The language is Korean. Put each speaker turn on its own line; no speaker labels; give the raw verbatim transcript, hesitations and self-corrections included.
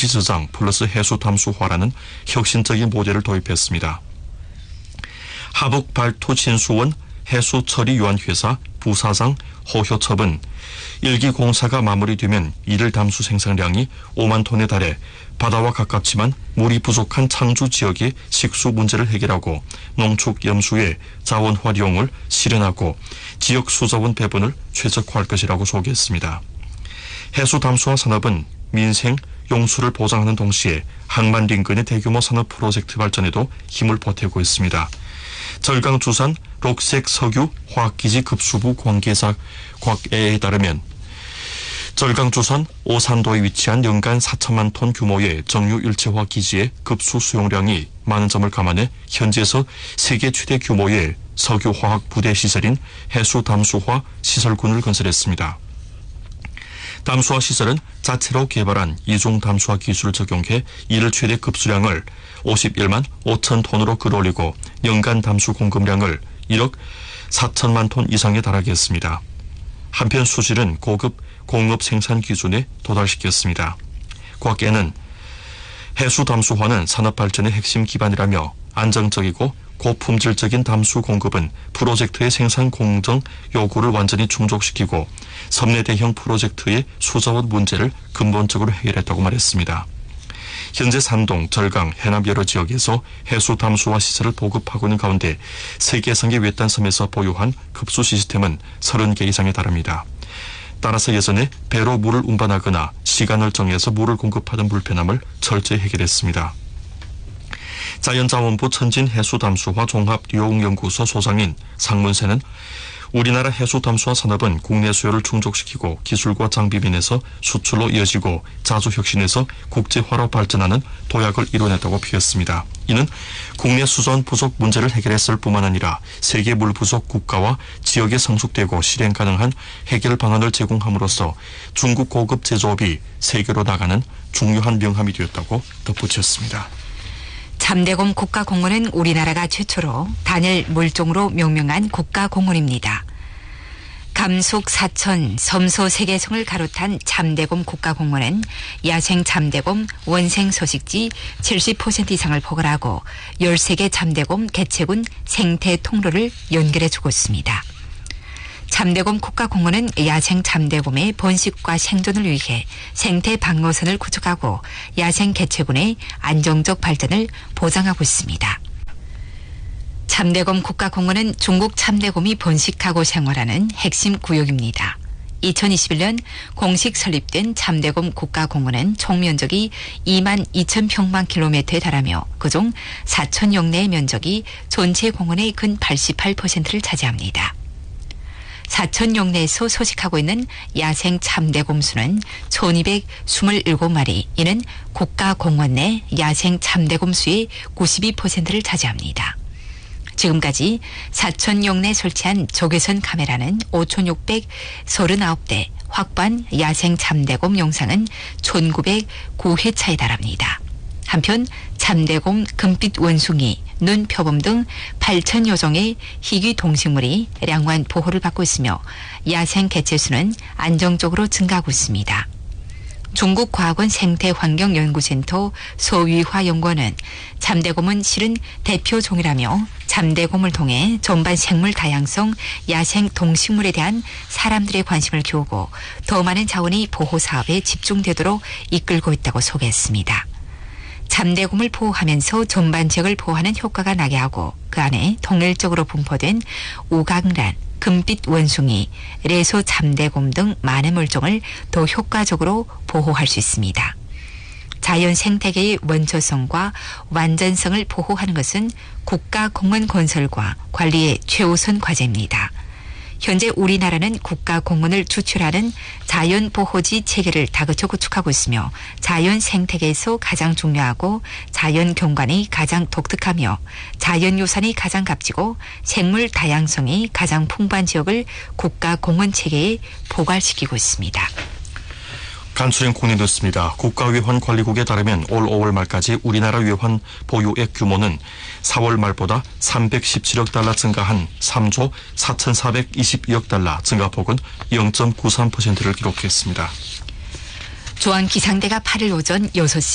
토지 저장 플러스 해수 담수화라는 혁신적인 모델을 도입했습니다. 하북 발토 진수원 해수처리유한회사 부사장 호효첩은 일기 공사가 마무리되면 이를 담수 생산량이 오만 톤에 달해 바다와 가깝지만 물이 부족한 창주 지역의 식수 문제를 해결하고 농축 염수의 자원 활용을 실현하고 지역 수자원 배분을 최적화할 것이라고 소개했습니다. 해수 담수화 산업은 민생 용수를 보장하는 동시에 항만 인근의 대규모 산업 프로젝트 발전에도 힘을 보태고 있습니다. 절강주산 록색 석유 화학기지 급수부 관계자 곽에에 따르면 절강주산 오산도에 위치한 연간 사천만 톤 규모의 정유 일체화 기지의 급수 수용량이 많은 점을 감안해 현지에서 세계 최대 규모의 석유화학 부대 시설인 해수 담수화 시설군을 건설했습니다. 담수화 시설은 자체로 개발한 이중 담수화 기술을 적용해 이를 최대 급수량을 오십일만 오천 톤으로 끌어올리고 연간 담수 공급량을 일억 사천만 톤 이상에 달하게 했습니다. 한편 수질은 고급 공업 생산 기준에 도달시켰습니다. 곽에는 해수 담수화는 산업 발전의 핵심 기반이라며 안정적이고 고품질적인 담수 공급은 프로젝트의 생산 공정 요구를 완전히 충족시키고 섬내 대형 프로젝트의 수자원 문제를 근본적으로 해결했다고 말했습니다. 현재 산동, 절강, 해남 여러 지역에서 해수 담수화 시설을 보급하고 있는 가운데 세계성의 외딴 섬에서 보유한 급수 시스템은 서른 개 이상에 달합니다. 따라서 예전에 배로 물을 운반하거나 시간을 정해서 물을 공급하던 불편함을 철저히 해결했습니다. 자연자원부 천진해수담수화 종합유용연구소 소장인 상문세는 우리나라 해수담수화 산업은 국내 수요를 충족시키고 기술과 장비 면에서 수출로 이어지고 자주 혁신해서 국제화로 발전하는 도약을 이뤄냈다고 표했습니다. 이는 국내 수자원 부족 문제를 해결했을 뿐만 아니라 세계 물 부족 국가와 지역에 성숙되고 실행 가능한 해결 방안을 제공함으로써 중국 고급 제조업이 세계로 나가는 중요한 명함이 되었다고 덧붙였습니다.
잠대곰 국가공원은 우리나라가 최초로 단일 물종으로 명명한 국가공원입니다. 감속 사천 섬소 세계성을 가로탄 잠대곰 국가공원은 야생 잠대곰 원생 서식지 칠십 퍼센트 이상을 포괄하고 열세 개 잠대곰 개체군 생태 통로를 연결해주고 있습니다. 잠대곰 국가공원은 야생 잠대곰의 번식과 생존을 위해 생태 방어선을 구축하고 야생 개체군의 안정적 발전을 보장하고 있습니다. 잠대곰 국가공원은 중국 잠대곰이 번식하고 생활하는 핵심 구역입니다. 이천이십일 년 공식 설립된 잠대곰 국가공원은 총 면적이 이만 이천 평방킬로미터에 달하며 그중 사천 영내의 면적이 전체 공원의 근 팔십팔 퍼센트를 차지합니다. 사천 영내에서 서식하고 있는 야생 잠대곰 수는 천이백이십칠 마리, 이는 국가공원 내 야생 잠대곰 수의 구십이 퍼센트를 차지합니다. 지금까지 사천 영내에 설치한 적외선 카메라는 오천육백삼십구 대, 확보한 야생 잠대곰 영상은 천구백구 회차에 달합니다. 한편 잠대곰, 금빛 원숭이, 눈표범 등 팔천여 종의 희귀 동식물이 양호한 보호를 받고 있으며 야생 개체수는 안정적으로 증가하고 있습니다. 중국과학원 생태환경연구센터 소위화 연구원은 잠대곰은 실은 대표 종이라며 잠대곰을 통해 전반 생물 다양성, 야생 동식물에 대한 사람들의 관심을 키우고 더 많은 자원이 보호 사업에 집중되도록 이끌고 있다고 소개했습니다. 잠대곰을 보호하면서 전반 지역을 보호하는 효과가 나게 하고 그 안에 통일적으로 분포된 우강란, 금빛 원숭이, 레소 잠대곰 등 많은 물종을 더 효과적으로 보호할 수 있습니다. 자연 생태계의 원초성과 완전성을 보호하는 것은 국가공원 건설과 관리의 최우선 과제입니다. 현재 우리나라는 국가공원을 주출하는 자연보호지 체계를 다그쳐 구축하고 있으며 자연 생태계에서 가장 중요하고 자연 경관이 가장 독특하며 자연유산이 가장 값지고 생물 다양성이 가장 풍부한 지역을 국가공원 체계에 포괄시키고 있습니다.
간추린 국내 뉴스입니다. 국가외환관리국에 따르면 올 오월 말까지 우리나라 외환 보유액 규모는 사월 말보다 삼백십칠억 달러 증가한 삼조 사천사백이십이억 달러, 증가폭은 영 점 구삼 퍼센트를 기록했습니다.
조한기상대가 팔 일 오전 여섯 시